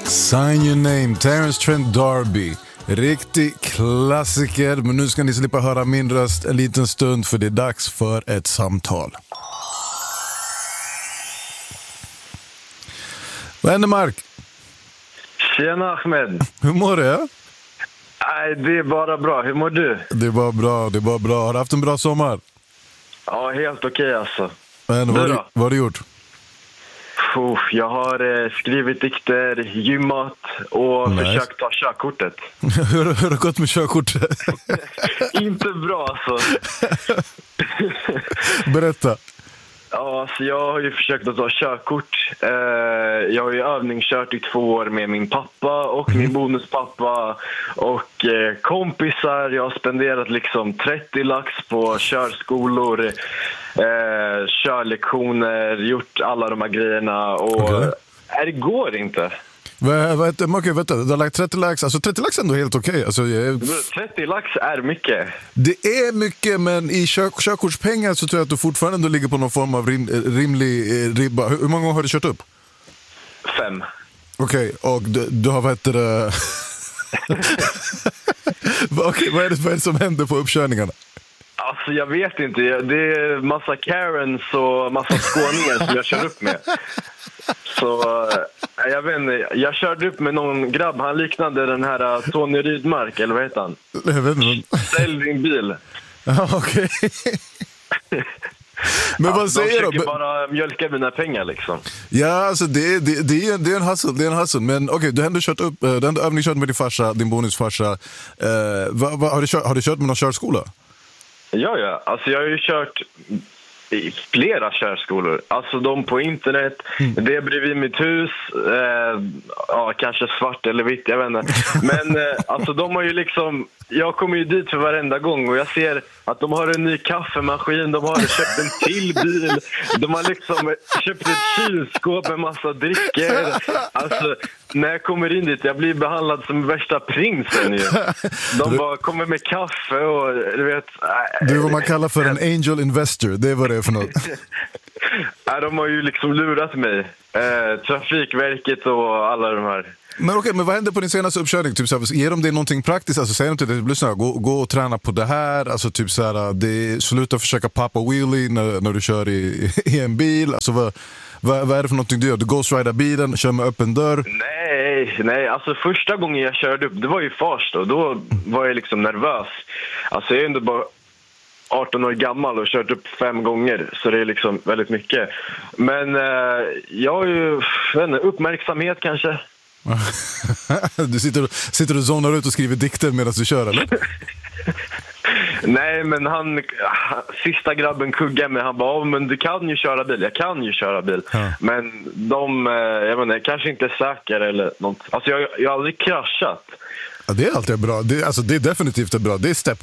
Sign Your Name, Terence Trent D'Arby. Riktig klassiker, men nu ska ni slippa höra min röst en liten stund för det är dags för ett samtal. Vad händer, Mark? Tjena Ahmed. Hur mår du? Nej, det är bara bra. Hur mår du? Det är bara bra. Har du haft en bra sommar? Ja, helt okej alltså. Men, vad har du gjort? Jag har skrivit dikter, gymmat och försökt ta körkortet. Hur har det gått med körkortet? Inte bra alltså. Berätta. Ja, så jag har ju försökt att ta körkort. Jag har ju övningskört i 2 år med min pappa och min bonuspappa och kompisar. Jag har spenderat liksom 30 lax på körskolor, körlektioner, gjort alla de här grejerna och det går inte. Okej, vänta, du har lagt 30 lax. Alltså 30 lax är ändå helt okej. Alltså, 30 lax är mycket. Det är mycket, men i körkortspengar så tror jag att du fortfarande ligger på någon form av rimlig ribba. Hur många gånger har du kört upp? 5. Okej, och du har vad vad är det som händer på uppkörningarna? Alltså jag vet inte, det är massa Karens och massa skåningar som jag kör upp med. Så jag vet inte, jag körde upp med någon grabb, han liknade den här Tony Rydmark, eller vad heter han? Jag vet inte. Sälj din bil. Ja, okej. Men vad säger de? De försöker bara mjölka mina pengar liksom. Ja, alltså det är en hustle, men okej, du har ändå kört upp, du har ändå övningskört med din farsa, din bonusfarsa. Har du kört med någon körskola? Ja, alltså jag har ju kört i flera körskolor. Alltså de på internet, det är bredvid mitt hus, kanske svart eller vitt, jag vet inte. Men alltså de har ju liksom, jag kommer ju dit för varenda gång och jag ser att de har en ny kaffemaskin, de har köpt en till bil, de har liksom köpt ett kylskåp med massa drickor. Alltså när jag kommer in dit, jag blir behandlad som värsta prinsen ju. De bara kommer med kaffe och du vet. Du är vad man kallar för en angel investor, det är vad det är för något. Ja, de har ju liksom lurat mig. Trafikverket och alla de här. Men okej, men vad händer på din senaste uppkörning? Typ så här, ger de dig någonting praktiskt? Alltså säger de till dig, lyssna, gå och träna på det här. Alltså typ så här, sluta försöka pappa wheelie när du kör i en bil. Alltså vad är det för någonting du gör? Du ghostridar bilen, kör med öppen dörr? Nej, alltså första gången jag körde upp, det var ju fars då var jag liksom nervös. Alltså jag är ändå bara 18 år gammal och kört upp 5 gånger, så det är liksom väldigt mycket. Men jag har ju uppmärksamhet kanske. Du sitter och zonar ut och skriver dikter medan du kör, eller? Nej, men sista grabben kuggar mig. Han bara, men du kan ju köra bil. Jag kan ju köra bil. Men jag menar, kanske inte är säker eller något. Alltså jag har aldrig kraschat. Ja, det är alltid bra. Det är definitivt bra. Det är step 1.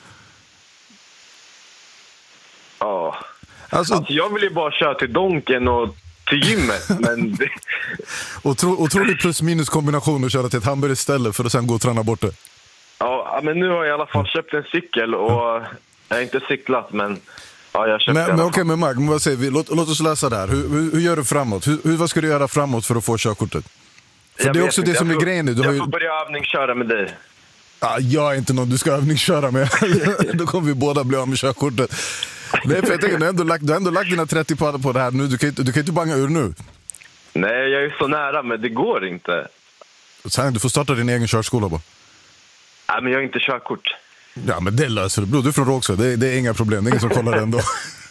Ja. Alltså jag vill ju bara köra till Donken och till gymmet, men det... Otrolig plus-minus kombination att köra till ett hamburgerställe för att sen gå och träna bort det. Ja, men nu har jag i alla fall köpt en cykel och jag har inte cyklat, men ja, jag köpte men okej, men Mark, vad säger vi? Låt oss läsa det här. Hur gör du framåt? Vad ska du göra framåt för att få körkortet? För det är också det som är grejen nu. Jag får börja övningsköra med dig. Jag är inte någon du ska övningsköra med. Då kommer vi båda bli av med körkortet. Nej, för jag tänker, du har ändå lagt dina 30 på det här nu. Du kan inte banga ur nu. Nej, jag är så nära, men det går inte. Sen, du får starta din egen körskola bara. Nej, men jag har inte körkort. Ja, men det löser du. Bro, du är från Rågsved. Det är inga problem. Det är ingen som kollar det ändå.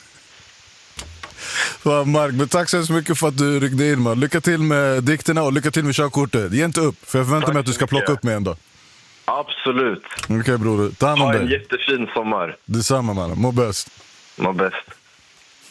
Mark, men tack så mycket för att du ryckte in, man. Lycka till med dikterna och lycka till med körkortet. Ge inte upp, för jag förväntar mig att du ska plocka upp mig ändå. Absolut. Okej, bror. Ta hand om dig. Ha en jättefin sommar. Detsamma, man. Må bäst. Må bäst.